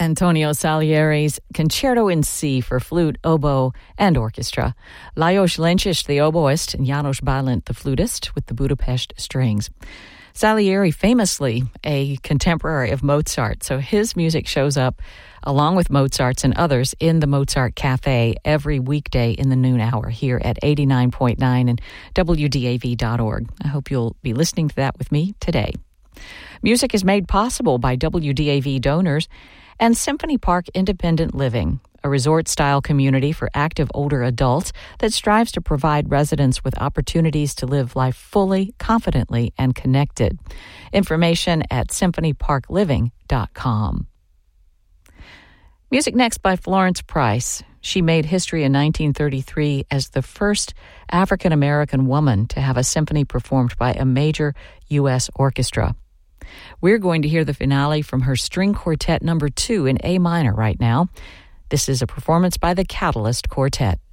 Antonio Salieri's Concerto in C for flute, oboe, and orchestra. Lajos Lenčić, the oboist, and János Bálint, the flutist, with the Budapest strings. Salieri, famously a contemporary of Mozart, so his music shows up along with Mozart's and others in the Mozart Cafe every weekday in the noon hour here at 89.9 and WDAV.org. I hope you'll be listening to that with me today. Music is made possible by WDAV donors and Symphony Park Independent Living, a resort-style community for active older adults that strives to provide residents with opportunities to live life fully, confidently, and connected. Information at symphonyparkliving.com. Music next by Florence Price. She made history in 1933 as the first African-American woman to have a symphony performed by a major U.S. orchestra. We're going to hear the finale from her String Quartet No. 2 in A minor right now. This is a performance by the Catalyst Quartet.